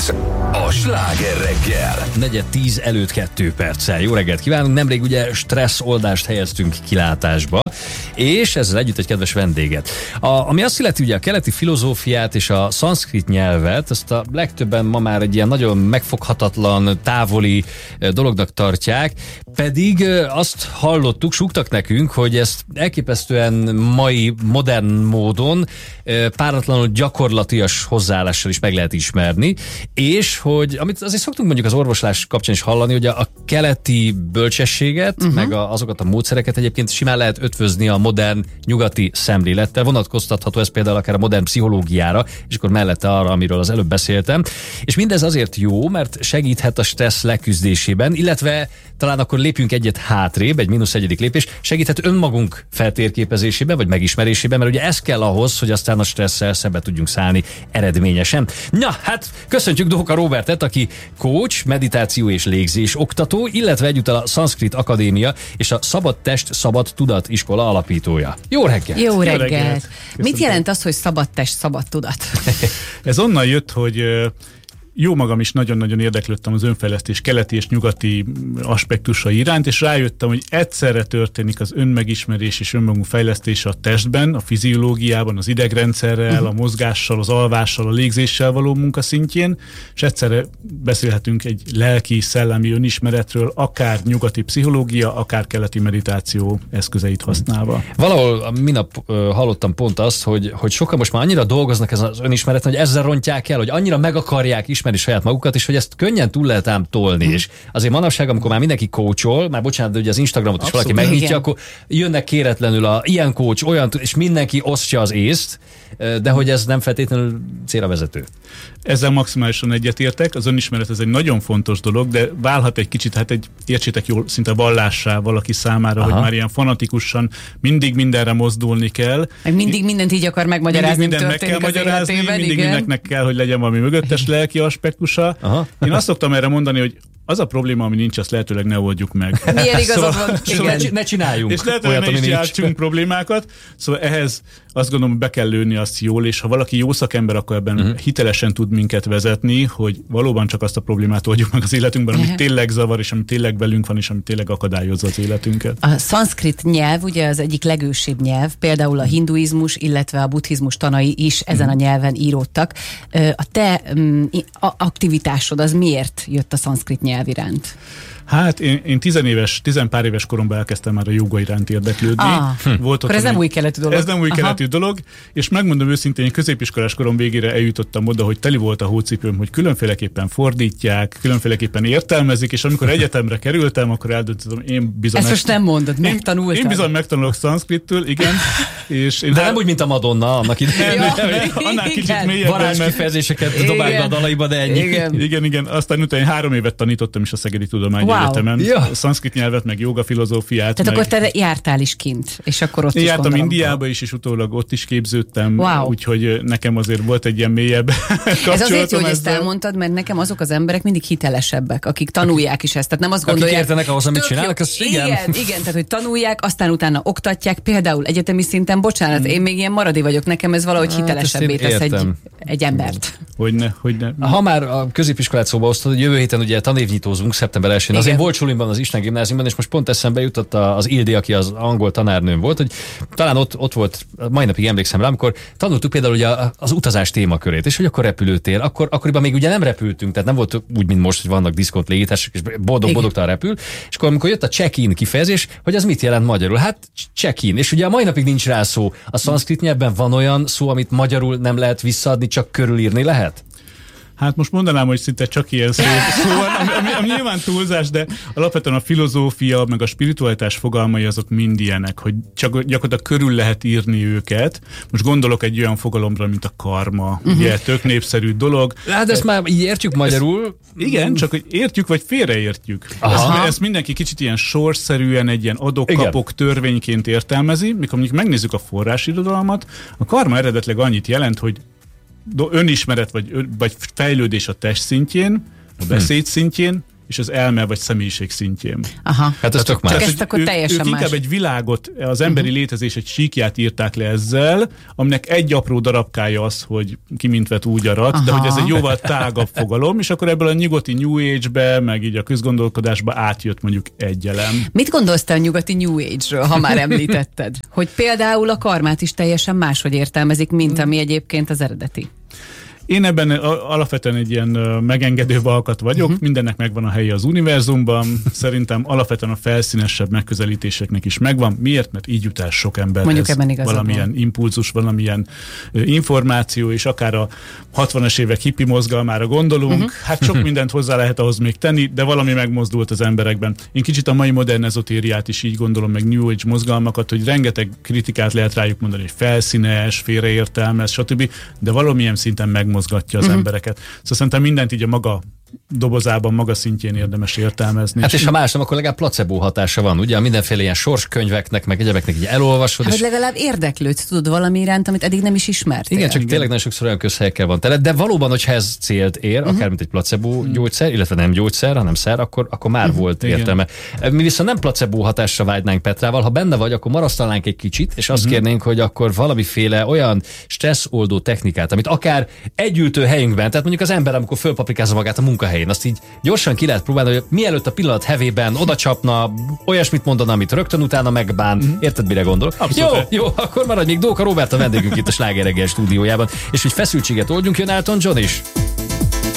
a sláger reggel. 9:10 előtt 2 perccel. Jó reggelt kívánunk! Nemrég ugye stresszoldást helyeztünk kilátásba, és ezzel együtt egy kedves vendéget. Ami azt illeti ugye a keleti filozófiát és a szanszkrit nyelvet, ezt a legtöbben ma már egy ilyen nagyon megfoghatatlan, távoli dolognak tartják, pedig azt hallottuk, súgtak nekünk, hogy ezt elképesztően mai, modern módon páratlanul gyakorlatias hozzáállással is meg lehet ismerni, és hogy, amit azért szoktunk mondjuk az orvoslás kapcsán is hallani, hogy a keleti bölcsességet, meg azokat a módszereket egyébként simán lehet ötvözni a modern nyugati szemlélettel, vonatkoztatható ez például akár a modern pszichológiára, és akkor mellette arra, amiről az előbb beszéltem. És mindez azért jó, mert segíthet a stressz leküzdésében, illetve talán akkor lépjünk egyet hátrébb, egy -1. lépés, segíthet önmagunk feltérképezésében, vagy megismerésében, mert ugye ez kell ahhoz, hogy aztán a stresszel szembe tudjunk szállni eredményesen. Na, hát köszöntjük Dóka Róbertet, aki coach, meditáció és légzés oktató, illetve egyúttal a Szanszkrit Akadémia és a Szabad Test, Szabad Tudat iskola alapítója. Jó reggelt! Jó reggelt! Mit jelent az, hogy szabad test, szabad tudat? Ez onnan jött, hogy jó magam is nagyon-nagyon érdeklődtem az önfejlesztés keleti és nyugati aspektusai iránt, és rájöttem, hogy egyszerre történik az önmegismerés és önmagunk fejlesztése a testben, a fiziológiában, az idegrendszerrel, a mozgással, az alvással, a légzéssel való munka szintjén, és egyszerre beszélhetünk egy lelki, szellemi önismeretről, akár nyugati pszichológia, akár keleti meditáció eszközeit használva. Valahol minap hallottam pont azt, hogy sokan most már annyira dolgoznak ezen az önismereten, hogy ezzel rontják el, hogy annyira meg akarják ismerni saját magukat, és hogy ezt könnyen túl lehet ám tolni. És azért manapság, amikor már mindenki coachol, már bocsánat, de ugye az Instagramot is valaki megnyitja, akkor jönnek kéretlenül a ilyen coach, olyan, és mindenki osztja az észt, de hogy ez nem feltétlenül célra vezető. Ezzel maximálisan egyetértek, az önismeret ez egy nagyon fontos dolog, de válhat egy kicsit, értsétek jól, szinte vallássá valaki számára, hogy már ilyen fanatikusan mindig mindenre mozdulni kell. Meg mindig mindent így akar megmagyarázni, mindig mindent meg kell magyarázni, mindig mindennek kell, hogy legyen valami mögöttes lelki aspektusa. Én azt szoktam erre mondani, hogy az a probléma, ami nincs, azt lehetőleg ne oldjuk meg. Milyen igazad van? Szóval ne csináljunk. És lehetőleg ne is jártsunk problémákat. Szóval ehhez azt gondolom, hogy be kell lőni azt jól, és ha valaki jó szakember, akkor ebben hitelesen tud minket vezetni, hogy valóban csak azt a problémát oldjuk meg az életünkben, ami tényleg zavar, és ami tényleg velünk van, és ami tényleg akadályozza az életünket. A szanszkrit nyelv ugye az egyik legősibb nyelv, például a hinduizmus, illetve a buddhizmus tanai is ezen a nyelven íródtak. A te aktivitásod az miért jött a szanszkrit nyelv iránt? Hát én 10 pár éves koromban elkezdtem már a jóga iránt érdeklődni. Akkor ez nem új keletű dolog. Ez nem új keletű dolog, és megmondom őszintén, én középiskolás korom végére eljutottam oda, hogy teli volt a hócipőm, hogy különféleképpen fordítják, különféleképpen értelmezik, és amikor egyetemre kerültem, akkor eldöntöttem, én bizony... Ezt most nem mondod, megtanultad. Én bizony megtanulok szanszkrittől, igen. És de nem úgy, mint a Madonna, annak idején. Annál kicsit mélyebben. Varázskifejezéseket dobálja a dalaiba, de ennyi. Igen. Aztán utána 3 évet tanítottam is a Szegedi Tudományi Egyetemen. Szanszkrit nyelvet, meg joga filozófiát. Tehát akkor te jártál is kint, és akkor ott én is jártam Indiába is, és utólag ott is képződtem, úgyhogy nekem azért volt egy ilyen mélyebb kapcsolatom. Ez azért jó, hogy ezt elmondtad, mert nekem azok az emberek mindig hitelesebbek, akik tanulják is ezt. Tehát nem azt gondolják, akik értenek ahhoz, amit csinálnak, az igen, tehát hogy tanulják, aztán utána oktatják, például egyetemi szinten, bocsánat, én még ilyen maradi vagyok, nekem ez valahogy hitelesebbé tesz egy embert. Hogyne. Ha már a középiskolát szóba hoztad, hogy jövő héten ugye tanévnyitózunk szeptember 1-én. Az én volt sulimban, az Isten gimnáziumban, és most pont eszembe jutott az Ildi, aki az angol tanárnőm volt, hogy talán ott volt, mai napig emlékszem rá, amikor tanultuk például ugye az utazás témakörét, és hogy akkor repülőtér, akkoriban még ugye nem repültünk, tehát nem volt úgy, mint most, hogy vannak diszkont légitársak, és boldogtalan repül, és akkor amikor jött a check-in kifejezés, hogy az mit jelent magyarul? Hát check-in, és ugye a mai napig nincs rá szó. A szanszkrit nyelvben van olyan szó, amit magyarul nem lehet visszaadni, csak körülírni lehet? Hát most mondanám, hogy szinte csak ilyen szó van, ami nyilván túlzás, de alapvetően a filozófia, meg a spiritualitás fogalmai azok mind ilyenek, hogy csak gyakorlatilag körül lehet írni őket. Most gondolok egy olyan fogalomra, mint a karma, ugye tök népszerű dolog. Hát ezt már így értjük magyarul. Igen, csak hogy értjük, vagy félreértjük. Ezt mindenki kicsit ilyen sorszerűen, egy ilyen adok-kapok törvényként értelmezi, mikor mondjuk megnézzük a forrásirodalmat, a karma eredetileg annyit jelent, hogy önismeret vagy fejlődés a test szintjén, a beszéd szintjén, és az elme vagy személyiség szintjén. Aha. Hát ez tök más. Csak ezt akkor teljesen ők más. inkább egy világot, az emberi létezés egy síkját írták le ezzel, aminek egy apró darabkája az, hogy ki mint vet úgy arat, de hogy ez egy jóval tágabb fogalom, és akkor ebből a nyugati New Age-be, meg így a közgondolkodásba átjött mondjuk egy elem. Mit gondolsz te a nyugati New Age-ről, ha már említetted? Hogy például a karmát is teljesen máshogy értelmezik, mint ami egyébként az eredeti. Én ebben alapvetően egy ilyen megengedő alkat vagyok, mindennek megvan a helye az univerzumban, szerintem alapvetően a felszínesebb megközelítéseknek is megvan. Miért? Mert így jut el sok emberhez valamilyen impulzus, valamilyen információ, és akár a 60-as évek hippi mozgalmára gondolunk, hát sok mindent hozzá lehet ahhoz még tenni, de valami megmozdult az emberekben. Én kicsit a mai modern ezotériát is így gondolom, meg New Age mozgalmakat, hogy rengeteg kritikát lehet rájuk mondani, hogy felszínes, félreértelmez, stb., de valamilyen szinten megmozgatja az embereket. Szóval szerintem mindent így a maga dobozában, maga szintjén érdemes értelmezni. Hát és ha más nem, akkor legalább placebo hatása van, ugye? Mindenféle ilyen sorskönyveknek, meg egyebeknek így elolvasod. Hát, és legalább érdeklődsz, tudod valami iránt, amit eddig nem is ismertél. Igen, csak tényleg nagyon sokszor olyan közhelyekkel van tele, de valóban, hogyha ez célt ér, akár mint egy placebo gyógyszer, illetve nem gyógyszer, hanem szer, akkor már volt értelme. Mi viszont nem placebo hatásra vágynánk Petrával, ha benne vagy, akkor marasztalnánk egy kicsit, és azt kérnénk, hogy akkor valamiféle olyan stresszoldó technikát, amit akár egy ültő helyünkben, tehát mondjuk az ember, amikor fölpaprikázza magát a munkahelyén, azt így gyorsan ki lehet próbálni, hogy mielőtt a pillanat hevében oda csapna, olyasmit mondana, amit rögtön utána megbán. Érted, mire gondolok? Jó, akkor maradj még Dóka Róbert a vendégünk itt a Sláger Reggel stúdiójában, és hogy feszültséget oldjunk, jön Elton John is.